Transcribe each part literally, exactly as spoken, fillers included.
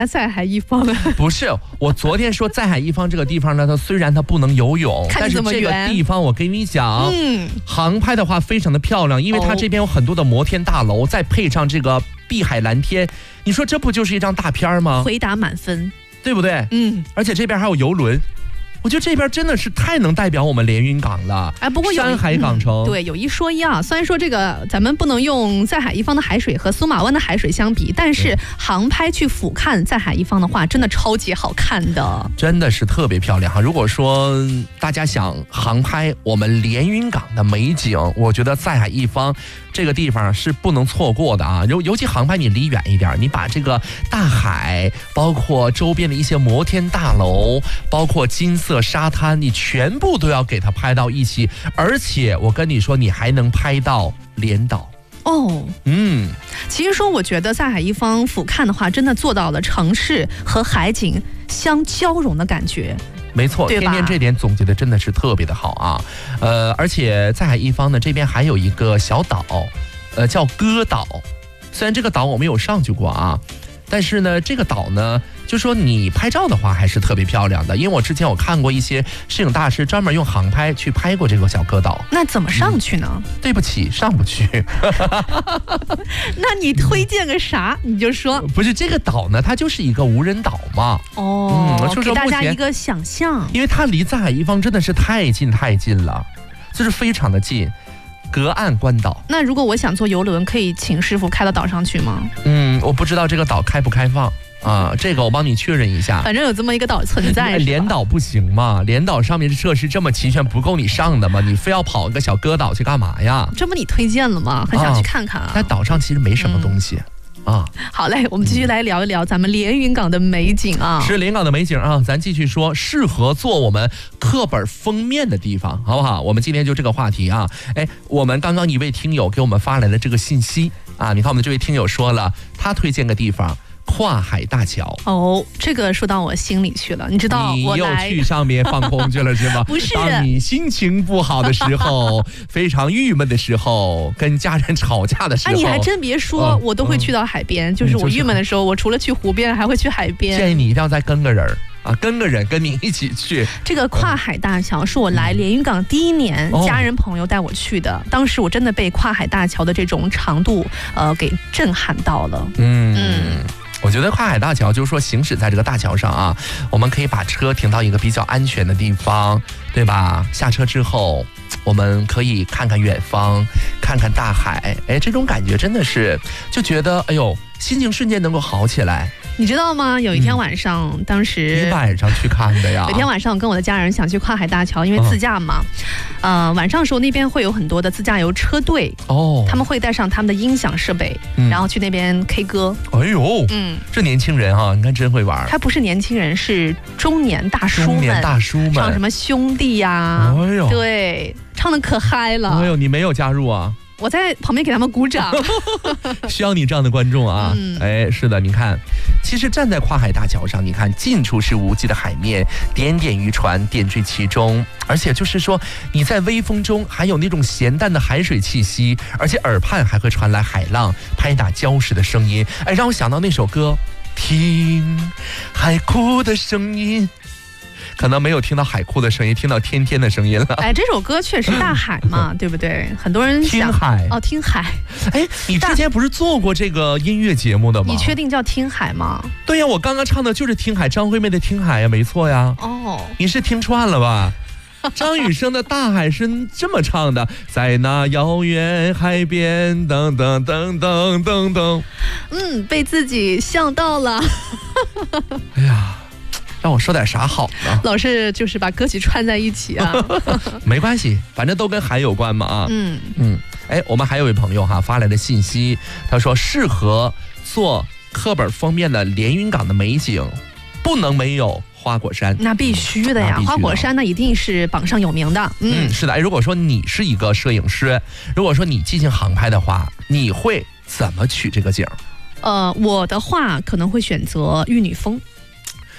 在海一方不是，我昨天说在海一方这个地方呢，它虽然它不能游泳，但是这个地方我跟你讲，嗯，航拍的话非常的漂亮，因为它这边有很多的摩天大楼，再配上这个碧海蓝天，你说这不就是一张大片吗？ 回答满分， 对不对？ 嗯， 而且这边还有游轮。我觉得这边真的是太能代表我们连云港了， 哎，不过山海港城、 嗯、对，有一说一啊，虽然说这个咱们不能用在海一方的海水和苏马湾的海水相比，但是航拍去俯瞰在海一方的话，真的超级好看的， 真的是特别漂亮哈。如果说大家想航拍我们连云港的美景，我觉得在海一方这个地方是不能错过的啊。尤尤其航拍你离远一点，你把这个大海，包括周边的一些摩天大楼，包括金色沙滩，你全部都要给它拍到一起，而且我跟你说，你还能拍到连岛哦。 嗯， 其实说我觉得在海一方俯瞰的话，真的做到了城市和海景相交融的感觉。 没错，天天这点总结的真的是特别的好啊。呃，而且在海一方呢，这边还有一个小岛，呃，叫歌岛。虽然这个岛我没有上去过啊，但是呢，这个岛呢，就说你拍照的话还是特别漂亮的，因为我之前我看过一些摄影大师专门用航拍去拍过这个小歌岛。 那怎么上去呢？ 嗯、对不起，上不去。 那你推荐个啥？你就说。 不是这个岛呢，它就是一个无人岛嘛。 哦，嗯、就给大家一个想象。 因为它离在海一方真的是太近太近了，就是非常的近。隔岸观岛。 那如果我想坐游轮，可以请师傅开到岛上去吗？ 嗯，我不知道这个岛开不开放啊，这个我帮你确认一下。 反正有这么一个岛存在。 连岛不行嘛？连岛上面的设施这么齐全，不够你上的吗？你非要跑一个小歌岛去干嘛呀？ 这不你推荐了吗？很想去看看啊。 在岛上其实没什么东西。嗯啊， 好嘞，我们继续来聊一聊咱们连云港的美景啊。 是连云港的美景啊，咱继续说适合做我们课本封面的地方，好不好？我们今天就这个话题啊。哎，我们刚刚一位听友给我们发来了这个信息啊，你看我们这位听友说了，他推荐个地方。跨海大桥哦，这个说到我心里去了，你知道你又去上面放空去了是吗？ 不是， 当你心情不好的时候，非常郁闷的时候，跟家人吵架的时候， 哎，你还真别说，嗯、我都会去到海边。嗯、就是我郁闷的时候，我除了去湖边，还会去海边。 建议你一定要再跟个人啊，跟个人跟你一起去。 这个跨海大桥是我来连云港第一年，嗯、家人朋友带我去的。当时我真的被跨海大桥的这种长度，呃，给震撼到了。 嗯嗯。我觉得跨海大桥就是说行驶在这个大桥上啊，我们可以把车停到一个比较安全的地方，对吧？下车之后，我们可以看看远方，看看大海，哎，这种感觉真的是就觉得，哎呦，心情瞬间能够好起来。 你知道吗？有一天晚上，嗯、当时你晚上去看的呀？ 有一天晚上，我跟我的家人想去跨海大桥，因为自驾嘛。嗯、呃，晚上的时候那边会有很多的自驾游车队哦，他们会带上他们的音响设备，嗯、然后去那边 K 歌。 哎呦，嗯，这年轻人啊，你看真会玩。 他不是年轻人，是中年大叔们， 中年大叔们唱什么兄弟呀、啊？哎呦，对，唱的可嗨了。 哎呦，你没有加入啊？ 我在旁边给他们鼓掌。 需要你这样的观众啊！嗯、哎，是的，你看，其实站在跨海大桥上，你看近处是无际的海面，点点渔船点缀其中，而且就是说你在微风中还有那种咸淡的海水气息，而且耳畔还会传来海浪拍打礁石的声音，哎，让我想到那首歌，听海哭的声音。可能没有听到海哭的声音，听到天天的声音了。 哎，这首歌确实大海嘛，对不对？很多人想听海哦，听海。 哎，你之前不是做过这个音乐节目的吗？ 你确定叫听海吗？ 对呀，我刚刚唱的就是听海，张惠妹的听海呀，没错呀。哦，你是听串了吧？张雨生的大海是这么唱的，在那遥远海边，噔噔噔噔噔噔。 嗯，被自己笑到了。 哎呀。让我说点啥好呢？ 老是就是把歌曲串在一起啊。 没关系，反正都跟海有关嘛啊。嗯嗯，哎，我们还有一位朋友哈发来的信息，他说适合做课本封面的连云港的美景，不能没有花果山。 那必须的呀，嗯、花果山那一定是榜上有名的。 嗯，嗯是的。哎，如果说你是一个摄影师，如果说你进行航拍的话，你会怎么取这个景？ 呃，我的话可能会选择玉女峰。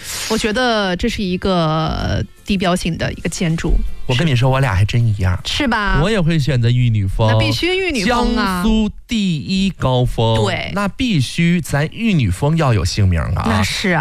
我觉得这是一个地标性的一个建筑。 我跟你说，我俩还真一样， 是吧？ 我也会选择玉女峰， 那必须玉女峰啊！ 江苏第一高峰， 对， 那必须咱玉女峰要有姓名啊！ 那是啊。